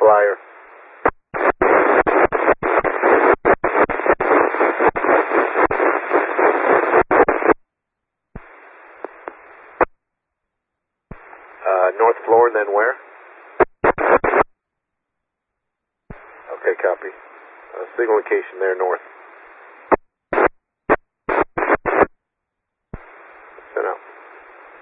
flyer. North floor and then where? Okay, copy. Signal location there, north.